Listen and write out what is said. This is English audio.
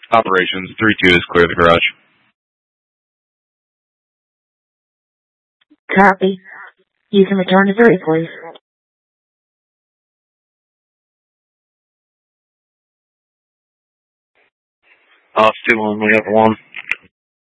Operations, 3-2 is clear the garage. Copy. You can return to 3, please. Off 2-1, we have 1.